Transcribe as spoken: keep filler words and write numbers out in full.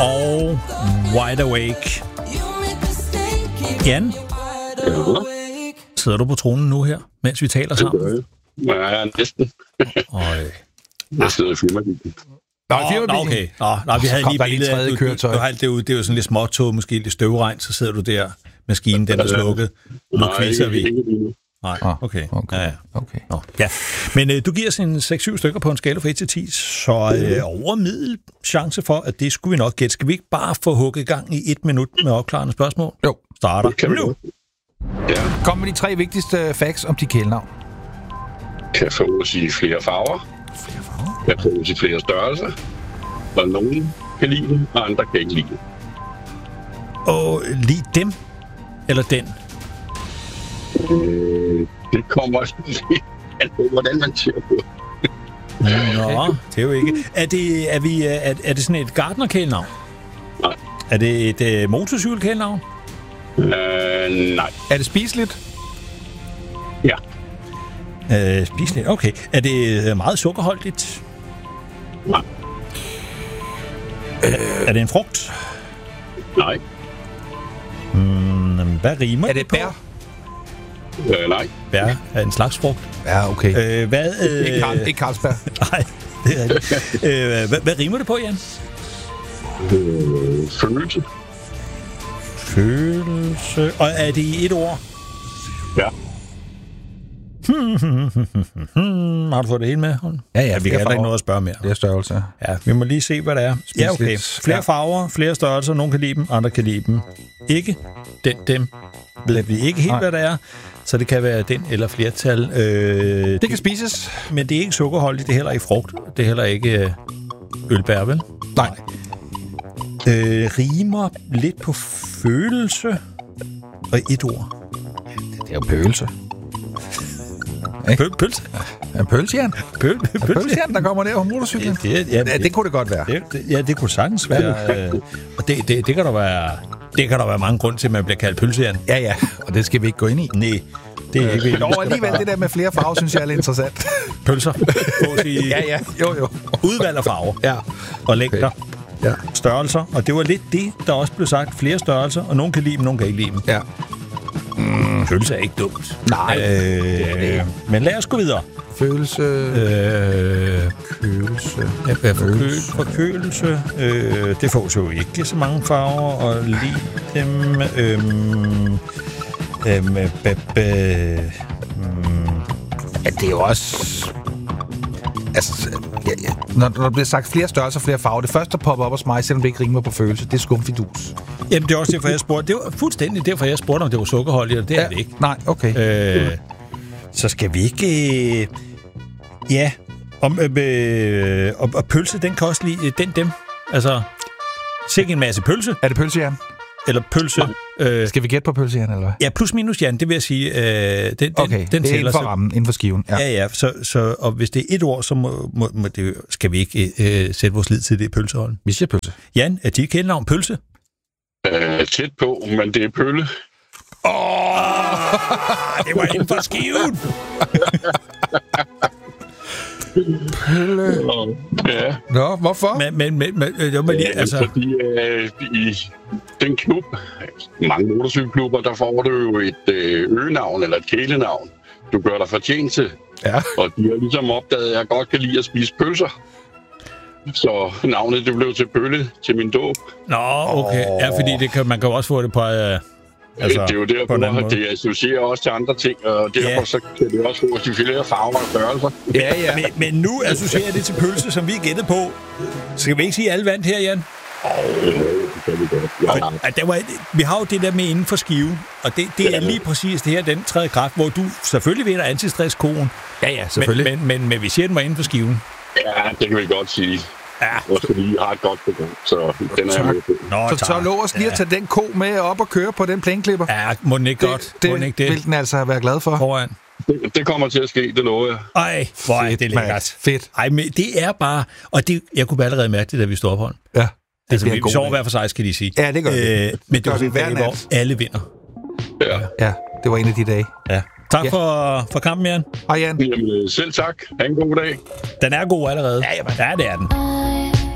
og Wide Awake. Jan? Ja. Sidder du på tronen nu her, mens vi taler sammen? Ja, næsten. Øj. Jeg sidder i firmabilen. Nå, Nå, okay. Nå, nej, vi havde lige billedet af, du, du, du har alt det ude. Det er jo sådan lidt småtog, måske lidt støvregn, så sidder du der, maskinen den er slukket. Nu quizzer vi. Nej, okay. Okay. Ja, ja. Okay. Nå, ja. Men øh, du giver os en seks syv stykker på en skala fra et til ti, så øh, over middel chance for, at det skulle vi nok gætte. Skal vi ikke bare få hugget gang i et minut med opklarende spørgsmål? Jo. Starter nu. Ja. Kom med de tre vigtigste facts om dit kælenavn. Kan fås i flere farver. Flere farver? Kan fås i flere størrelser. Og nogen kan lide det, og andre kan ikke lide det. Og lide dem, eller den? Øh, det kommer an på, hvordan man ser på. Nå, det er jo ikke. Er det, er vi, er, er det sådan et gartnerkælenavn? Nej. Er det et uh, motorcykelkælenavn? Øh, nej. Er det spiseligt? Ja. Uh, spiseligt, okay. Er det uh, meget sukkerholdigt? Nej. Uh, er det en frugt? Nej. Mm, hvad rimer Er det på? bær? Øh, nej. Bær er en slags frugt. Ja, okay. Uh, hvad, uh, Ikke, Karl, ikke Carlsberg. Nej, det er det. uh, hvad, hvad rimer det på, Jan? Øh, følelse. Følelse. Og er det i et ord? Ja. Hmm, har du fået det hele med? Ja, ja. Vi kan heller ikke noget at spørge mere. Flere størrelser. Ja, vi må lige se, hvad det er. Ja, okay. Flere Ja. farver, flere størrelser. Nogle kan lide dem, andre kan lide dem. Ikke den, dem. Ved vi ikke helt, Nej. hvad det er. Så det kan være den eller flertal. Øh, Det kan spises. Men det er ikke sukkerholdigt, det er heller ikke frugt. Det er heller ikke øh, ølbær, vel? Nej. Øh, rimer lidt på følelse og et ord. Det er jo pølse. Pøl, pølse? Ja, pølsejern. Pøl, pølse? Pølsejern, der kommer der på motorcyklen. Ja, det, ja, Ja, det kunne det godt være. Det, det, ja, det kunne sagtens være. Øh, og det, det, det kan der være. Det kan der være mange grunde til, at man bliver kaldt pølsejern. Ja, ja. Og det skal vi ikke gå ind i. Nej, det er ikke. Jo, alligevel det der med flere farver, synes jeg er lidt interessant. Pølser. I Ja, ja. Jo, jo. udvalg af farver. Ja. Og længder. Ja. Størrelser. Og det var lidt det, der også blev sagt. Flere størrelser, og nogen kan lide dem, nogen kan ikke lide dem. Ja. Mm. Pølse er ikke dumt. Nej. Øh, men lad os gå videre. Følelse. Øh, Følelse. Ja, forkøl, forkølelse. Øh, det får jo ikke så mange farver, og lide dem. Øhm, øhm, b- b- mm. Ja, det er jo også... Altså, ja, ja. Når, når der bliver sagt flere størrelser, flere farver, det første, der popper op hos mig, selvom det ikke rimer på følelse, det er skumfidus. Jamen, det er også derfor, jeg spurgte. Det var fuldstændig derfor, jeg spurgte, om det var sukkerholdigt, og det Ja. er det ikke. Nej, okay. Øh, så skal vi ikke... Øh, ja, om, øh, og, og pølse, den kan også lide øh, den dem. Altså, sikke en masse pølse, Er det pølsejern? eller pølse. Øh, Skal vi gætte på pølsejern, eller hvad? ja, plus minus, Jan, det vil jeg sige. Øh, den, den, Okay, den det er tæller inden for så. rammen, inden for skiven. Ja. Ja, ja, så, så, og hvis det er et ord, så må, må, må det, skal vi ikke øh, sætte vores lid til det pølsehold. Vi siger pølse. Jan, er dit kælenavn pølse? Øh, tæt på, men det er pølle. Åh, oh, det var inden for skiven. Pølle. Ja. Nå, hvorfor? Men, men, men, men det var lige, Ja, altså... fordi øh, i den klub, mange motorcykelklubber, der får du jo et øh, øgenavn eller et kælenavn. Du gør dig fortjent til. Ja. Og de har ligesom opdaget, at jeg godt kan lide at spise pølser. Så navnet det blev til Pølle til min dåb. Nå, okay. Ja, fordi det kan, man kan jo også få det på... Øh, Altså, altså, det er jo på en anden derfor, måde. det associerer også til andre ting, og derfor Ja. så kan det også få de flere farver og størrelser. Ja, ja. Men, men nu associerer det til pølse, som vi gættede på. Skal vi ikke sige alle vandt her, Jan? Det kan vi godt. Ja. Og, at der var, vi har jo det der med inden for skiven, og det, det er lige præcis det her, den tredje kraft, hvor du selvfølgelig vinder antistresskoen. Ja, ja, selvfølgelig. Men, men, men, men vi siger, den var inden for skiven. Ja, det kan vi godt sige. Ja. Og så vi har et godt program, så den er jeg med på. Nå, Så, så lov os lige at tage den ko med op og køre på den plæneklipper. Ja, må den ikke godt. Det, Må det, den ikke det? vil den altså være glad for. Foran. Det, det kommer til at ske, det lover jeg. Ej, hvor er Fedt, det mand. lækkert. Fedt. Ej, men det er bare... Og det, jeg kunne allerede mærke det, da vi stod op hånd. Ja. Det Altså, bliver vi, en god vi sover dag. hver for sig, skal de sige. Ja, det gør vi. Øh, men det gør var vi sådan hver en dag, nat. hvor alle vinder. Ja. Ja, det var en af de dage. Ja. Tak Ja. for, for kampen, Jan. Hej, Jan. Jamen, selv tak. Ha' en god dag. Den er god allerede. Ja, jamen. Ja, det er den.